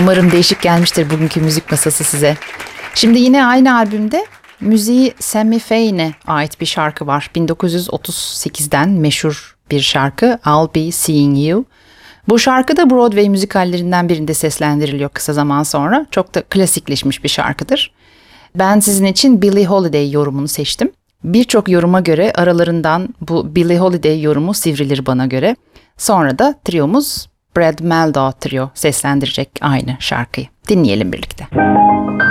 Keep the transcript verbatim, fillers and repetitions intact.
Umarım değişik gelmiştir bugünkü müzik masası size. Şimdi yine aynı albümde müziği Sammy Faye'ne ait bir şarkı var. bin dokuz yüz otuz sekizden meşhur bir şarkı I'll Be Seeing You. Bu şarkı da Broadway müzikallerinden birinde seslendiriliyor kısa zaman sonra. Çok da klasikleşmiş bir şarkıdır. Ben sizin için Billie Holiday yorumunu seçtim. Birçok yoruma göre aralarından bu Billie Holiday yorumu sivrilir bana göre. Sonra da triyomuz Brad Mehldau Trio seslendirecek aynı şarkıyı. Dinleyelim birlikte.